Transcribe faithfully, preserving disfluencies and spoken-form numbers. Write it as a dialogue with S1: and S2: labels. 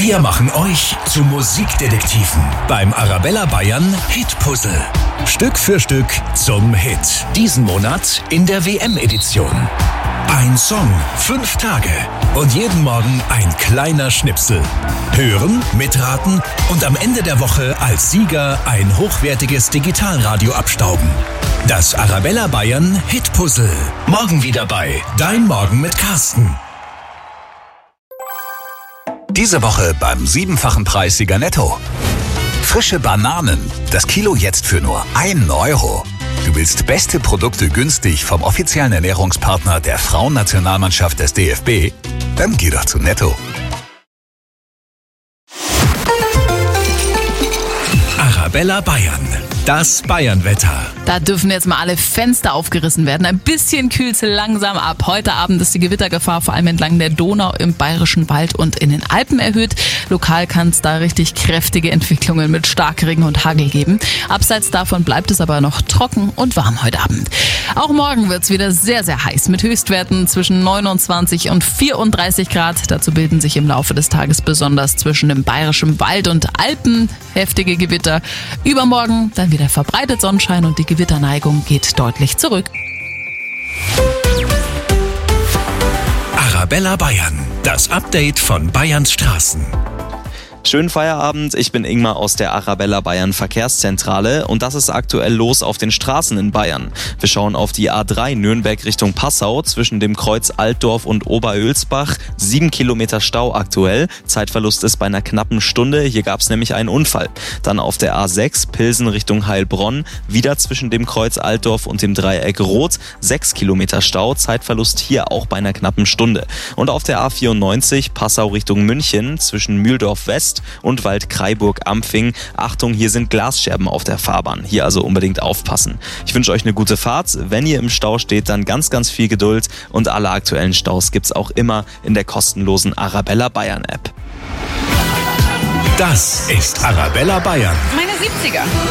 S1: Wir machen euch zu Musikdetektiven beim Arabella Bayern Hitpuzzle. Stück für Stück zum Hit. Diesen Monat in der W M-Edition. Ein Song, fünf Tage und jeden Morgen ein kleiner Schnipsel. Hören, mitraten und am Ende der Woche als Sieger ein hochwertiges Digitalradio abstauben. Das Arabella Bayern Hitpuzzle. Morgen wieder bei Dein Morgen mit Carsten. Diese Woche beim siebenfachen Preissieger Netto. Frische Bananen. Das Kilo jetzt für nur einen Euro. Du willst beste Produkte günstig vom offiziellen Ernährungspartner der Frauennationalmannschaft des D F B? Dann geh doch zu Netto. Arabella Bayern. Das Bayernwetter.
S2: Da dürfen jetzt mal alle Fenster aufgerissen werden. Ein bisschen kühlt es langsam ab. Heute Abend ist die Gewittergefahr vor allem entlang der Donau im Bayerischen Wald und in den Alpen erhöht. Lokal kann es da richtig kräftige Entwicklungen mit Starkregen und Hagel geben. Abseits davon bleibt es aber noch trocken und warm heute Abend. Auch morgen wird es wieder sehr, sehr heiß mit Höchstwerten zwischen neunundzwanzig und vierunddreißig Grad. Dazu bilden sich im Laufe des Tages besonders zwischen dem Bayerischen Wald und Alpen heftige Gewitter. Übermorgen dann wieder verbreitet Sonnenschein und die Gewitterneigung geht deutlich zurück.
S1: Arabella Bayern, das Update von Bayerns Straßen.
S3: Schönen Feierabend, ich bin Ingmar aus der Arabella Bayern Verkehrszentrale und das ist aktuell los auf den Straßen in Bayern. Wir schauen auf die A drei Nürnberg Richtung Passau zwischen dem Kreuz Altdorf und Oberölsbach. Sieben Kilometer Stau aktuell, Zeitverlust ist bei einer knappen Stunde, hier gab es nämlich einen Unfall. Dann auf der A sechs Pilsen Richtung Heilbronn, wieder zwischen dem Kreuz Altdorf und dem Dreieck Rot. Sechs Kilometer Stau, Zeitverlust hier auch bei einer knappen Stunde. Und auf der A vierundneunzig Passau Richtung München zwischen Mühldorf West und Waldkraiburg-Ampfing. Achtung, hier sind Glasscherben auf der Fahrbahn. Hier also unbedingt aufpassen. Ich wünsche euch eine gute Fahrt. Wenn ihr im Stau steht, dann ganz, ganz viel Geduld. Und alle aktuellen Staus gibt's auch immer in der kostenlosen Arabella Bayern App.
S1: Das ist Arabella Bayern.
S4: Meine siebziger.